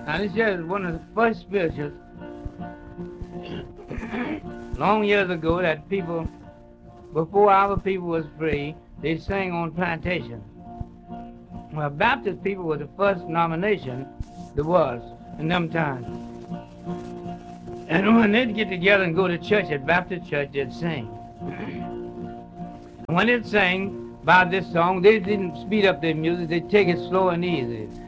Now this here is one of the first spirituals long years ago that people, before our people was free, they sang on plantations. Well, Baptist people was the first denomination there was in them times. And when they'd get together and go to church at Baptist church, they'd sing. When they'd sing by this song, they didn't speed up their music, they'd take it slow and easy.